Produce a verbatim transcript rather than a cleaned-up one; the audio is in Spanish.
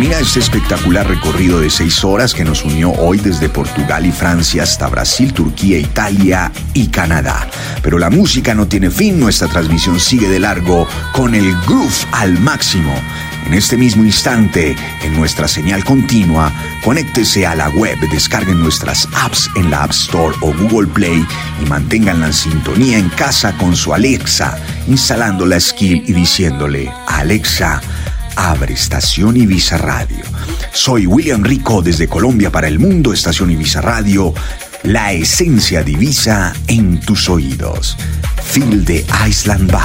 termina este espectacular recorrido de seis horas que nos unió hoy desde Portugal y Francia hasta Brasil, Turquía, Italia y Canadá. Pero la música no tiene fin, nuestra transmisión sigue de largo con el groove al máximo. En este mismo instante, en nuestra señal continua, conéctese a la web, descarguen nuestras apps en la App Store o Google Play y manténganla en sintonía en casa con su Alexa, instalando la skill y diciéndole: Alexa, abre Estación Ibiza Radio. Soy William Rico desde Colombia para el mundo, Estación Ibiza Radio, la esencia de Ibiza en tus oídos. Feel the Island Vibe.